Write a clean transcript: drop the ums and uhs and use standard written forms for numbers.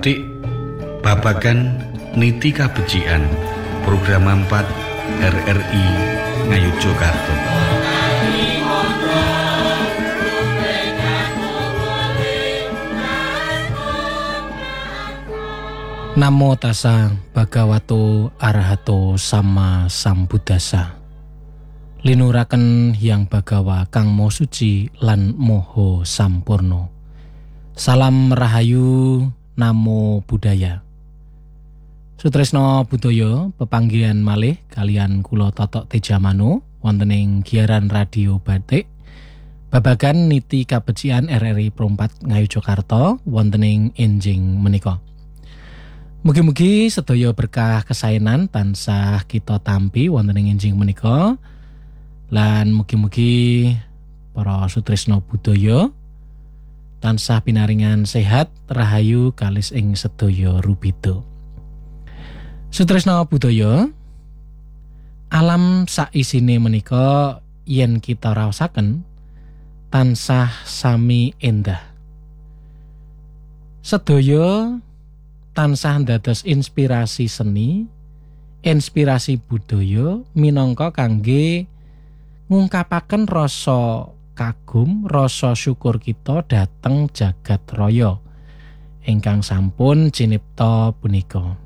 adik-adik, babagan niti kabecikan program 4 RRI Ngayogyakarta. Namo tassa bhagavato arahato sama sambuddhassa. Linuraken Hyang Bagawa kang Maha Suci lan Maha Sampurna. Salam rahayu, namo buddhaya. Sutresna budaya pepanggihan malih kalian kula Totok Tejamano wonten ing giaran radio Batik babagan niti kabecikan RRI Pro 4 Ngayogyakarta wonten ing enjing menika. Mugi-mugi sedaya berkah kesaenan tansah kita tampi wonten ing enjing menika. Lan mugi-mugi para sutresna budaya tansah pinaringan sehat rahayu kalis ing sedaya rubeda. Sutresna budaya alam saisine menika yen kita raosaken tansah sami endah. Sedaya tansah dados inspirasi seni, inspirasi budaya minangka kangge ngungkapaken rasa kagum, rasa syukur kita dhateng jagat raya ingkang sampun cinipta punika.